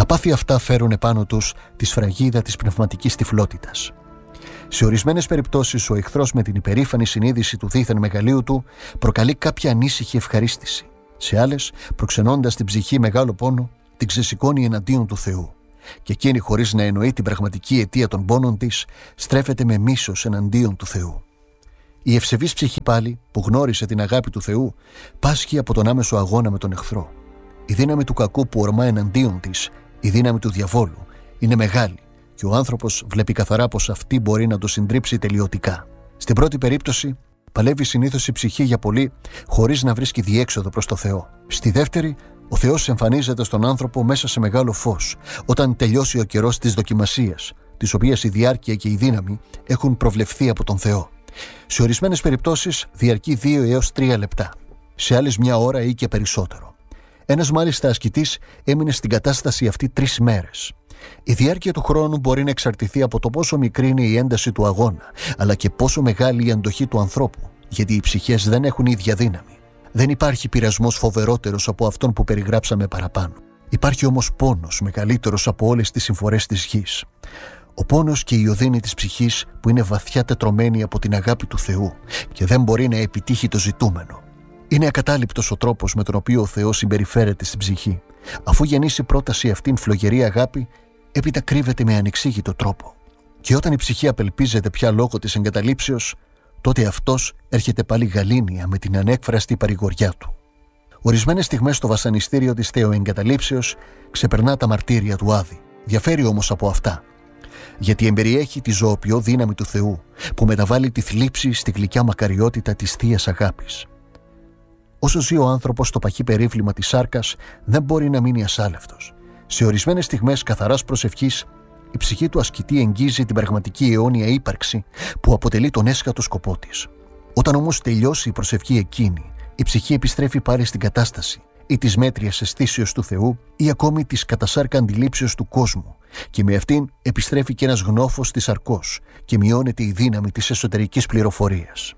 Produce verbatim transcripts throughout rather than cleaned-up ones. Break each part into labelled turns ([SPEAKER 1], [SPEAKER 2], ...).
[SPEAKER 1] Τα πάθη αυτά φέρουν επάνω τους τη σφραγίδα της πνευματικής τυφλότητας. Σε ορισμένες περιπτώσεις, ο εχθρός με την υπερήφανη συνείδηση του δίθεν μεγαλείου του προκαλεί κάποια ανήσυχη ευχαρίστηση. Σε άλλες, προξενώντας την ψυχή μεγάλο πόνο, την ξεσηκώνει εναντίον του Θεού. Και εκείνη, χωρίς να εννοεί την πραγματική αιτία των πόνων της, στρέφεται με μίσος εναντίον του Θεού. Η ευσεβής ψυχή πάλι, που γνώρισε την αγάπη του Θεού, πάσχει από τον άμεσο αγώνα με τον εχθρό. Η δύναμη του κακού που ορμά εναντίον της, η δύναμη του διαβόλου, είναι μεγάλη και ο άνθρωπος βλέπει καθαρά πως αυτή μπορεί να το συντρίψει τελειωτικά. Στην πρώτη περίπτωση, παλεύει συνήθως η ψυχή για πολύ, χωρίς να βρίσκει διέξοδο προς το Θεό. Στη δεύτερη, ο Θεός εμφανίζεται στον άνθρωπο μέσα σε μεγάλο φως, όταν τελειώσει ο καιρός της δοκιμασίας, της οποίας η διάρκεια και η δύναμη έχουν προβλεφθεί από τον Θεό. Σε ορισμένες περιπτώσεις διαρκεί δύο έως τρία λεπτά, σε άλλες μια ώρα ή και περισσότερο. Ένας μάλιστα ασκητής έμεινε στην κατάσταση αυτή τρεις μέρες. Η διάρκεια του χρόνου μπορεί να εξαρτηθεί από το πόσο μικρή είναι η ένταση του αγώνα, αλλά και πόσο μεγάλη η αντοχή του ανθρώπου, γιατί οι ψυχές δεν έχουν ίδια δύναμη. Δεν υπάρχει πειρασμός φοβερότερος από αυτόν που περιγράψαμε παραπάνω. Υπάρχει όμως πόνος μεγαλύτερος από όλες τις συμφορές της γης. Ο πόνος και η οδύνη της ψυχής που είναι βαθιά τετρωμένη από την αγάπη του Θεού και δεν μπορεί να επιτύχει το ζητούμενο. Είναι ακατάληπτος ο τρόπος με τον οποίο ο Θεός συμπεριφέρεται στην ψυχή. Αφού γεννήσει πρώτα σε αυτήν φλογερή αγάπη, έπειτα κρύβεται με ανεξήγητο τρόπο. Και όταν η ψυχή απελπίζεται πια λόγω της εγκαταλείψεως, τότε αυτός έρχεται πάλι γαλήνια με την ανέκφραστη παρηγοριά του. Ορισμένες στιγμές το βασανιστήριο της θεοεγκαταλείψεως ξεπερνά τα μαρτύρια του Άδη. Διαφέρει όμως από αυτά, γιατί εμπεριέχει τη ζωοποιό δύναμη του Θεού, που μεταβάλλει τη θλίψη στη γλυκιά μακαριότητα της θείας αγάπης. Όσο ζει ο άνθρωπος στο παχύ περίβλημα της σάρκας, δεν μπορεί να μείνει ασάλευτος. Σε ορισμένες στιγμές καθαράς προσευχής, η ψυχή του ασκητή εγγύζει την πραγματική αιώνια ύπαρξη που αποτελεί τον έσχατο σκοπό της. Όταν όμως τελειώσει η προσευχή εκείνη, η ψυχή επιστρέφει πάλι στην κατάσταση ή της μέτριας αισθήσεως του Θεού ή ακόμη της κατασάρκα αντιλήψεως του κόσμου, και με αυτήν επιστρέφει και ένας γνώφος της σαρκός και μειώνεται η δύναμη της εσωτερικής πληροφορίας.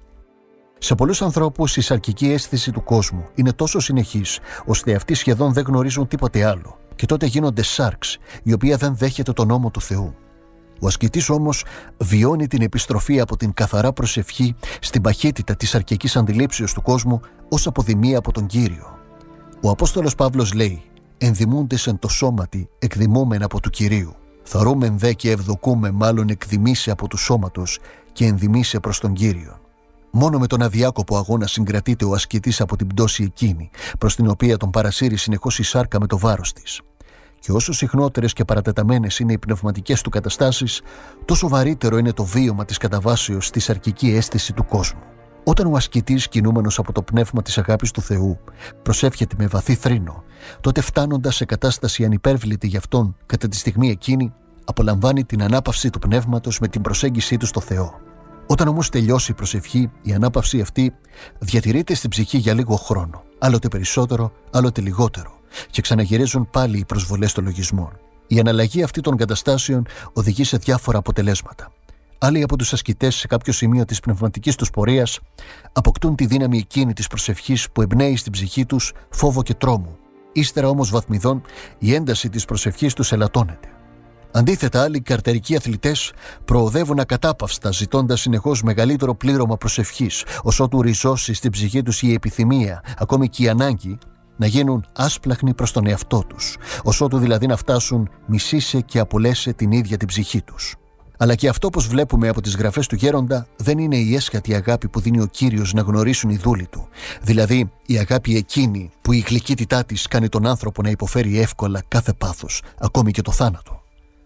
[SPEAKER 1] Σε πολλούς ανθρώπους η σαρκική αίσθηση του κόσμου είναι τόσο συνεχής, ώστε αυτοί σχεδόν δεν γνωρίζουν τίποτε άλλο, και τότε γίνονται σάρξ, η οποία δεν δέχεται τον νόμο του Θεού. Ο ασκητής όμως βιώνει την επιστροφή από την καθαρά προσευχή στην παχύτητα της σαρκικής αντιλήψεως του κόσμου ως αποδημία από τον Κύριο. Ο Απόστολος Παύλος λέει: «Ενδημούντες εν το σώματι, εκδημούμεν από του Κυρίου. Θαρούμεν δε και ευδοκούμε, μάλλον εκδημήσε από του σώματος και ενδημήσε προς τον Κύριο». Μόνο με τον αδιάκοπο αγώνα συγκρατείται ο ασκητής από την πτώση εκείνη, προς την οποία τον παρασύρει συνεχώς η σάρκα με το βάρος της. Και όσο συχνότερες και παρατεταμένες είναι οι πνευματικές του καταστάσεις, τόσο βαρύτερο είναι το βίωμα της καταβάσεως στη σαρκική αίσθηση του κόσμου. Όταν ο ασκητής, κινούμενος από το πνεύμα της αγάπης του Θεού, προσεύχεται με βαθύ θρήνο, τότε φτάνοντας σε κατάσταση ανυπέρβλητη για αυτόν κατά τη στιγμή εκείνη, απολαμβάνει την ανάπαυση του πνεύματος με την προσέγγιση του στο Θεό. Όταν όμως τελειώσει η προσευχή, η ανάπαυση αυτή διατηρείται στην ψυχή για λίγο χρόνο, άλλοτε περισσότερο, άλλοτε λιγότερο, και ξαναγυρίζουν πάλι οι προσβολές των λογισμών. Η αναλλαγή αυτή των καταστάσεων οδηγεί σε διάφορα αποτελέσματα. Άλλοι από τους ασκητές σε κάποιο σημείο της πνευματικής τους πορείας αποκτούν τη δύναμη εκείνη της προσευχής που εμπνέει στην ψυχή τους φόβο και τρόμο. Ύστερα όμως βαθμιδών η ένταση της προσευχής τους ελαττώνεται. Αντίθετα, άλλοι καρτερικοί αθλητές προοδεύουν ακατάπαυστα, ζητώντας συνεχώς μεγαλύτερο πλήρωμα προσευχής, ως ότου ριζώσει στην ψυχή τους η επιθυμία, ακόμη και η ανάγκη, να γίνουν άσπλαχνοι προς τον εαυτό τους, ως ότου δηλαδή να φτάσουν μισήσε και απολέσε την ίδια την ψυχή τους. Αλλά και αυτό, όπως βλέπουμε από τις γραφές του Γέροντα, δεν είναι η έσχατη αγάπη που δίνει ο Κύριος να γνωρίσουν οι δούλοι του, δηλαδή η αγάπη εκείνη που η γλυκύτητά της κάνει τον άνθρωπο να υποφέρει εύκολα κάθε πάθος, ακόμη και το θάνατο.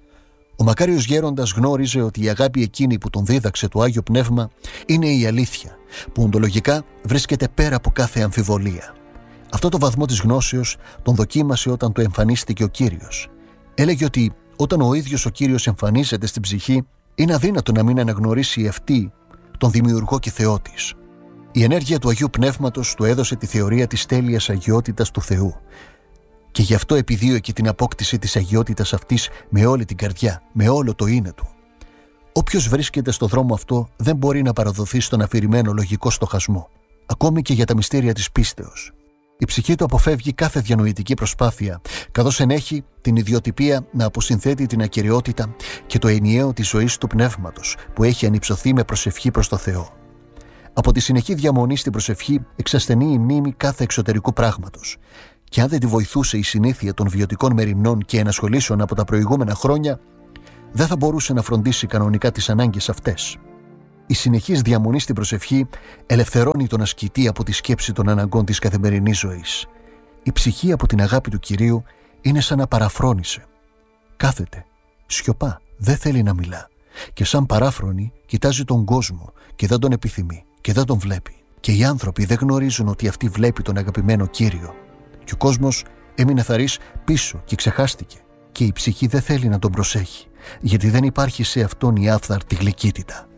[SPEAKER 1] Ο μακάριος Γέροντας γνώριζε ότι η αγάπη εκείνη που τον δίδαξε το Άγιο Πνεύμα είναι η αλήθεια, που οντολογικά βρίσκεται πέρα από κάθε αμφιβολία. Αυτό το βαθμό της γνώσεως τον δοκίμασε όταν του εμφανίστηκε ο Κύριος. Έλεγε ότι όταν ο ίδιος ο Κύριος εμφανίζεται στην ψυχή, είναι αδύνατο να μην αναγνωρίσει αυτή τον Δημιουργό και Θεό της. Η ενέργεια του Αγίου Πνεύματος του έδωσε τη θεωρία της τέλειας αγιότητας του Θεού. Και γι' αυτό επιδίωκε την απόκτηση της αγιότητας αυτής με όλη την καρδιά, με όλο το είναι του. Όποιος βρίσκεται στο δρόμο αυτό δεν μπορεί να παραδοθεί στον αφηρημένο λογικό στοχασμό, ακόμη και για τα μυστήρια της πίστεως. Η ψυχή του αποφεύγει κάθε διανοητική προσπάθεια, καθώς ενέχει την ιδιοτυπία να αποσυνθέτει την ακυριότητα και το ενιαίο της ζωής του πνεύματος που έχει ανυψωθεί με προσευχή προς το Θεό. Από τη συνεχή διαμονή στην προσευχή εξασθενεί η μνήμη κάθε εξωτερικού πράγματος. Και αν δεν τη βοηθούσε η συνήθεια των βιωτικών μεριμνών και ενασχολήσεων από τα προηγούμενα χρόνια, δεν θα μπορούσε να φροντίσει κανονικά τις ανάγκες αυτές. Η συνεχής διαμονή στην προσευχή ελευθερώνει τον ασκητή από τη σκέψη των αναγκών της καθημερινής ζωής. Η ψυχή από την αγάπη του Κυρίου είναι σαν να παραφρόνησε. Κάθεται, σιωπά, δεν θέλει να μιλά και σαν παράφρονη κοιτάζει τον κόσμο και δεν τον επιθυμεί και δεν τον βλέπει. Και οι άνθρωποι δεν γνωρίζουν ότι αυτή βλέπει τον αγαπημένο Κύριο. Και ο κόσμος έμεινε θαρής πίσω και ξεχάστηκε. Και η ψυχή δεν θέλει να τον προσέχει, γιατί δεν υπάρχει σε αυτόν η άφθαρτη γλυκύτητα.